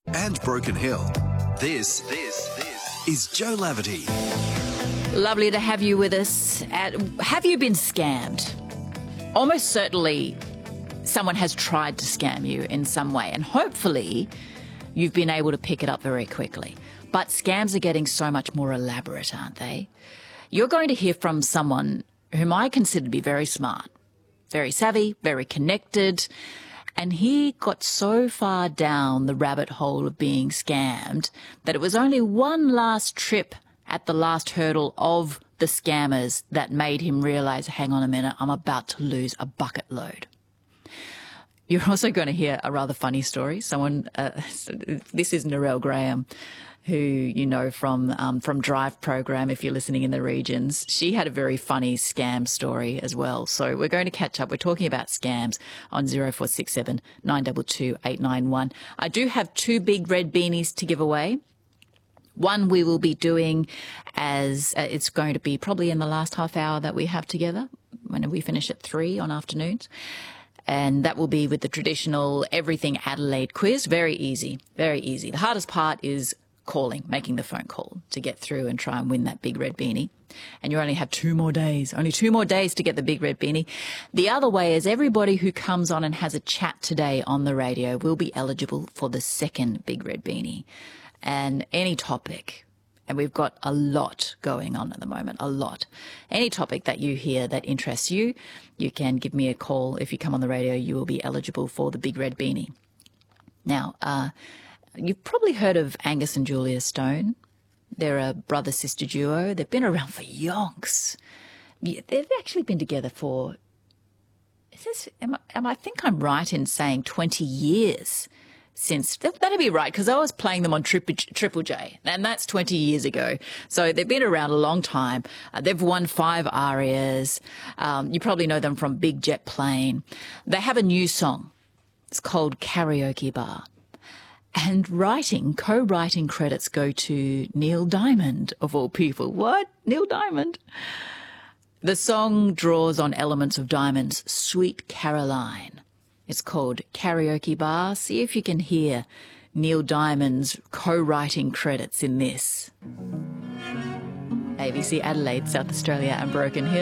and Broken Hill. This is Joe Laverty. Lovely to have you with us. Have you been scammed? Almost certainly someone has tried to scam you in some way, and hopefully you've been able to pick it up very quickly. But scams are getting so much more elaborate, aren't they? You're going to hear from someone whom I consider to be very smart, very savvy, very connected, and he got so far down the rabbit hole of being scammed that it was only one last trip at the last hurdle of the scammers that made him realise, hang on a minute, I'm about to lose a bucket load. You're also going to hear a rather funny story. This is Narelle Graham, who you know from Drive program, if you're listening in the regions. She had a very funny scam story as well. So we're going to catch up. We're talking about scams on 0467 922 891. I do have two big red beanies to give away. One we will be doing as it's going to be probably in the last half hour that we have together when we finish at 3 on afternoons. And that will be with the traditional Everything Adelaide quiz. Very easy, very easy. The hardest part is calling, making the phone call to get through and try and win that big red beanie. And you only have only 2 more days to get the big red beanie. The other way is everybody who comes on and has a chat today on the radio will be eligible for the second big red beanie. And any topic, and we've got a lot going on at the moment, a lot. Any topic that you hear that interests you, you can give me a call. If you come on the radio, you will be eligible for the big red beanie. Now, you've probably heard of Angus and Julia Stone. They're a brother-sister duo. They've been around for yonks. They've actually been together for, I think I'm right in saying 20 years. That'd be right, because I was playing them on Triple J, and that's 20 years ago. So they've been around a long time. They've won 5 ARIAs. You probably know them from Big Jet Plane. They have a new song. It's called Karaoke Bar. And co-writing credits go to Neil Diamond, of all people. What? Neil Diamond? The song draws on elements of Diamond's Sweet Caroline. It's called Karaoke Bar. See if you can hear Neil Diamond's co-writing credits in this. ABC Adelaide, South Australia and Broken Hill.